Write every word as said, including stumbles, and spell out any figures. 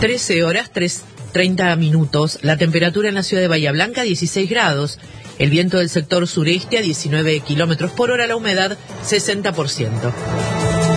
trece horas, treinta minutos. La temperatura en la ciudad de Bahía Blanca, dieciséis grados. El viento del sector sureste a diecinueve kilómetros por hora. La humedad, sesenta por ciento.